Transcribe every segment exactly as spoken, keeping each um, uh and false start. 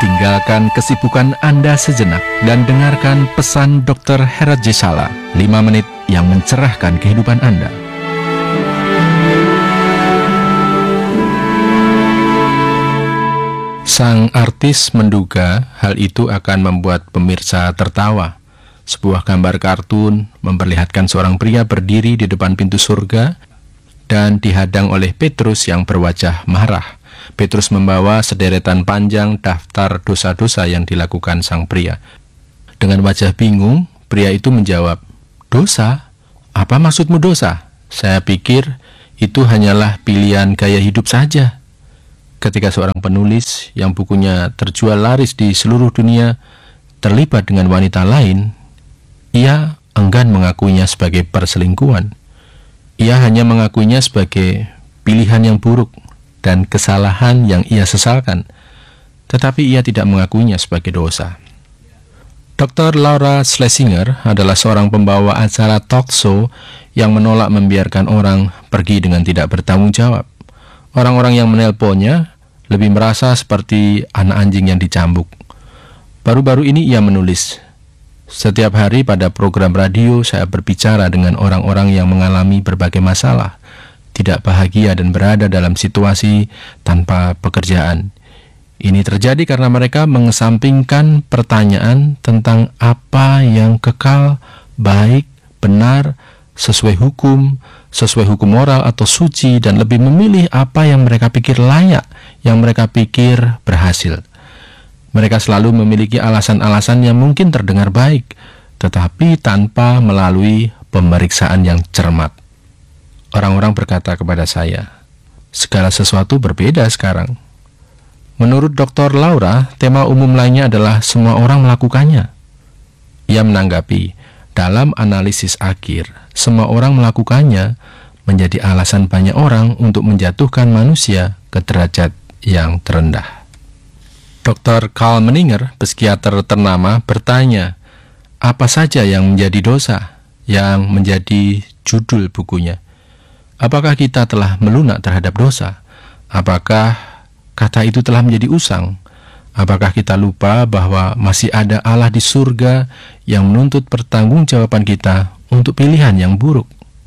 Tinggalkan kesibukan Anda sejenak dan dengarkan pesan dokter Herat J. Sala, lima menit yang mencerahkan kehidupan Anda. Sang artis menduga hal itu akan membuat pemirsa tertawa. Sebuah gambar kartun memperlihatkan seorang pria berdiri di depan pintu surga dan dihadang oleh Petrus yang berwajah marah. Petrus membawa sederetan panjang daftar dosa-dosa yang dilakukan sang pria. Dengan wajah bingung, pria itu menjawab, "Dosa? Apa maksudmu dosa? Saya pikir itu hanyalah pilihan gaya hidup saja." Ketika seorang penulis yang bukunya terjual laris di seluruh dunia terlibat dengan wanita lain, ia enggan mengakuinya sebagai perselingkuhan. Ia hanya mengakuinya sebagai pilihan yang buruk dan kesalahan yang ia sesalkan, tetapi ia tidak mengakuinya sebagai dosa. dokter Laura Schlesinger adalah seorang pembawa acara talk show yang menolak membiarkan orang pergi dengan tidak bertanggung jawab. Orang-orang yang menelponnya lebih merasa seperti anak anjing yang dicambuk. Baru-baru ini ia menulis, "Setiap hari pada program radio saya berbicara dengan orang-orang yang mengalami berbagai masalah, tidak bahagia dan berada dalam situasi tanpa pekerjaan. Ini terjadi karena mereka mengesampingkan pertanyaan tentang apa yang kekal, baik, benar, sesuai hukum, sesuai hukum moral atau suci, dan lebih memilih apa yang mereka pikir layak, yang mereka pikir berhasil. Mereka selalu memiliki alasan-alasan yang mungkin terdengar baik, tetapi tanpa melalui pemeriksaan yang cermat. Orang-orang berkata kepada saya, segala sesuatu berbeda sekarang." Menurut dokter Laura, tema umum lainnya adalah semua orang melakukannya. Ia menanggapi, dalam analisis akhir, semua orang melakukannya menjadi alasan banyak orang untuk menjatuhkan manusia ke derajat yang terendah. dokter Karl Menninger, psikiater ternama, bertanya, apa saja yang menjadi dosa, yang menjadi judul bukunya? Apakah kita telah melunak terhadap dosa? Apakah kata itu telah menjadi usang? Apakah kita lupa bahwa masih ada Allah di surga yang menuntut pertanggungjawaban kita untuk pilihan yang buruk?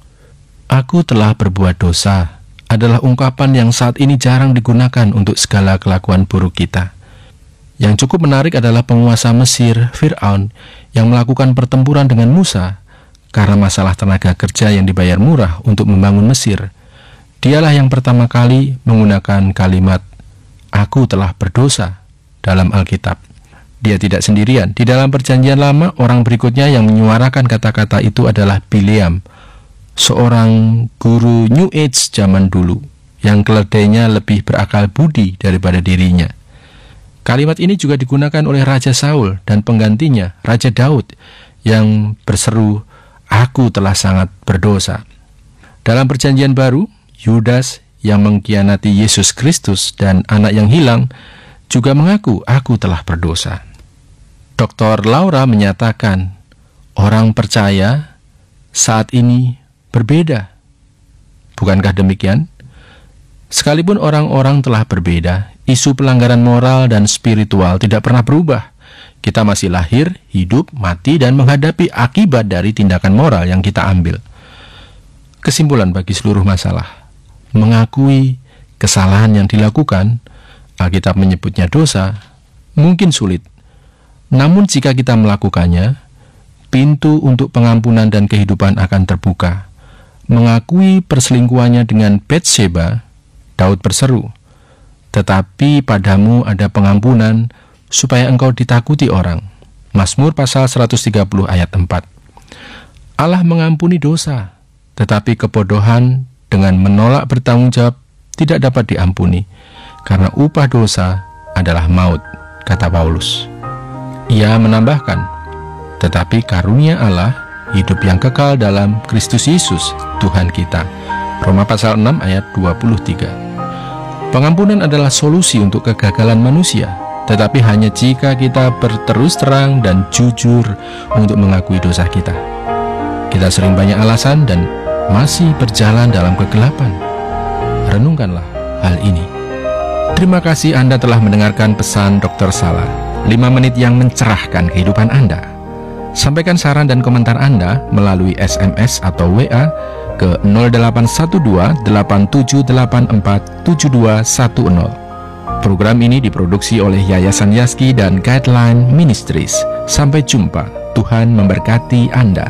Aku telah berbuat dosa adalah ungkapan yang saat ini jarang digunakan untuk segala kelakuan buruk kita. Yang cukup menarik adalah penguasa Mesir, Fir'aun, yang melakukan pertempuran dengan Musa karena masalah tenaga kerja yang dibayar murah untuk membangun Mesir. Dialah yang pertama kali menggunakan kalimat, "Aku telah berdosa" dalam Alkitab. Dia tidak sendirian. Di dalam Perjanjian Lama, orang berikutnya yang menyuarakan kata-kata itu adalah Bileam, seorang guru New Age zaman dulu, yang keledainya lebih berakal budi daripada dirinya. Kalimat ini juga digunakan oleh Raja Saul dan penggantinya, Raja Daud, yang berseru, "Aku telah sangat berdosa." Dalam Perjanjian Baru, Yudas yang mengkhianati Yesus Kristus dan anak yang hilang juga mengaku, "Aku telah berdosa." dokter Laura menyatakan, orang percaya saat ini berbeda. Bukankah demikian? Sekalipun orang-orang telah berbeda, isu pelanggaran moral dan spiritual tidak pernah berubah. Kita masih lahir, hidup, mati, dan menghadapi akibat dari tindakan moral yang kita ambil. Kesimpulan bagi seluruh masalah, mengakui kesalahan yang dilakukan, Alkitab menyebutnya dosa, mungkin sulit. Namun jika kita melakukannya, pintu untuk pengampunan dan kehidupan akan terbuka. Mengakui perselingkuhannya dengan Batsheba, Daud berseru, "Tetapi padamu ada pengampunan, supaya engkau ditakuti orang." Mazmur pasal seratus tiga puluh ayat empat. Allah mengampuni dosa, tetapi kebodohan dengan menolak bertanggung jawab tidak dapat diampuni, karena upah dosa adalah maut, kata Paulus. Ia menambahkan, tetapi karunia Allah hidup yang kekal dalam Kristus Yesus, Tuhan kita. Roma pasal enam ayat dua puluh tiga. Pengampunan adalah solusi untuk kegagalan manusia, tetapi hanya jika kita berterus terang dan jujur untuk mengakui dosa kita. Kita sering banyak alasan dan masih berjalan dalam kegelapan. Renungkanlah hal ini. Terima kasih Anda telah mendengarkan pesan dokter Sala, lima menit yang mencerahkan kehidupan Anda. Sampaikan saran dan komentar Anda melalui S M S atau W A ke nol delapan satu dua delapan tujuh delapan empat tujuh dua satu nol. Program ini diproduksi oleh Yayasan Yaski dan Guideline Ministries. Sampai jumpa. Tuhan memberkati Anda.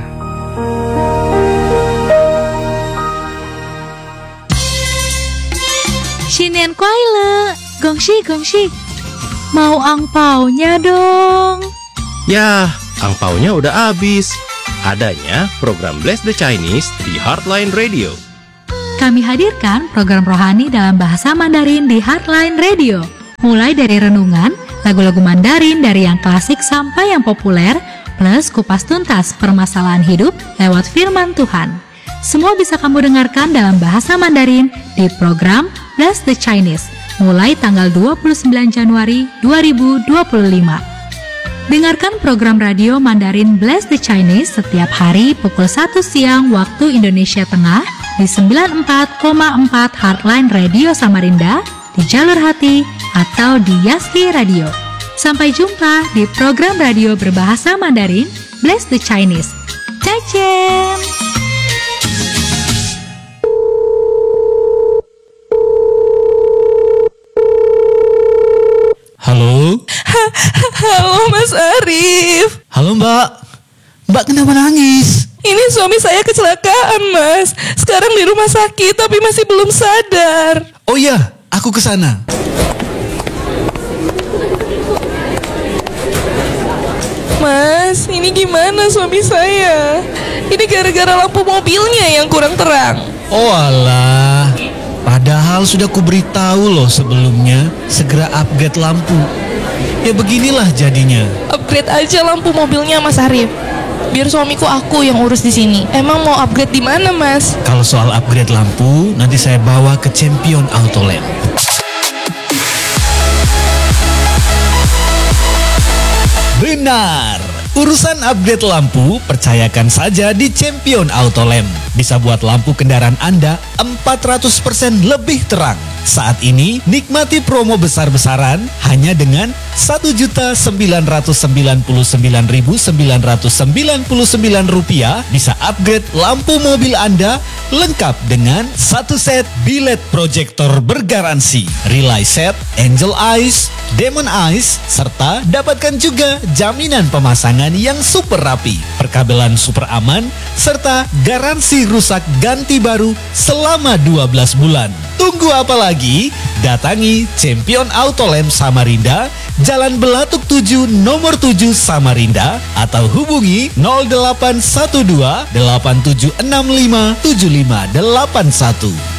Xinian kuai le, gongxi gongxi. Mau angpaunya dong. Yah, angpaunya udah habis. Adanya program Bless the Chinese di Heartline Radio. Kami hadirkan program rohani dalam bahasa Mandarin di Heartline Radio. Mulai dari renungan, lagu-lagu Mandarin dari yang klasik sampai yang populer, plus kupas tuntas permasalahan hidup lewat firman Tuhan. Semua bisa kamu dengarkan dalam bahasa Mandarin di program Bless the Chinese, mulai tanggal dua puluh sembilan Januari dua ribu dua puluh lima. Dengarkan program radio Mandarin Bless the Chinese setiap hari pukul satu siang waktu Indonesia Tengah di sembilan puluh empat koma empat Heartline Radio Samarinda, di Jalur Hati, atau di Yaski Radio. Sampai jumpa di program radio berbahasa Mandarin Bless the Chinese. Cacem! Halo? Halo Mas Arif. Halo Mbak. Mbak kenapa nangis? Ini suami saya kecelakaan Mas. Sekarang di rumah sakit tapi masih belum sadar. Oh iya, aku kesana. Mas, ini gimana suami saya? Ini gara-gara lampu mobilnya yang kurang terang. Oh alah. Padahal sudah kuberitahu loh sebelumnya, segera upgrade lampu. Ya beginilah jadinya. Upgrade aja lampu mobilnya Mas Arif. Biar suamiku aku yang urus di sini. Emang mau upgrade di mana Mas? Kalau soal upgrade lampu, nanti saya bawa ke Champion Auto Lamp. Benar. Urusan upgrade lampu, percayakan saja di Champion Auto Lamp. Bisa buat lampu kendaraan Anda empat ratus persen lebih terang. Saat ini, nikmati promo besar-besaran hanya dengan satu juta sembilan ratus sembilan puluh sembilan ribu sembilan ratus sembilan puluh sembilan rupiah. Bisa upgrade lampu mobil Anda lengkap dengan satu set bilet proyektor bergaransi, relay set, angel eyes, demon eyes, serta dapatkan juga jaminan pemasangan yang super rapi, perkabelan super aman, serta garansi rusak ganti baru selama dua belas bulan. Tunggu apa lagi? Datangi Champion Auto Lamp Samarinda, Jalan Belatuk tujuh nomor tujuh Samarinda, atau hubungi nol delapan satu dua delapan tujuh enam lima tujuh lima delapan satu.